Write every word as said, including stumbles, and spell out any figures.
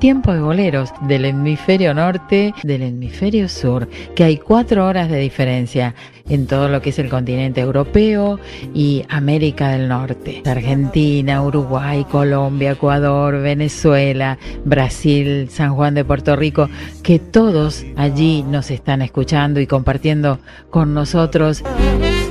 Tiempo de Boleros del hemisferio norte, del hemisferio sur, que hay cuatro horas de diferencia en todo lo que es el continente europeo y América del Norte. Argentina, Uruguay, Colombia, Ecuador, Venezuela, Brasil, San Juan de Puerto Rico, que todos allí nos están escuchando y compartiendo con nosotros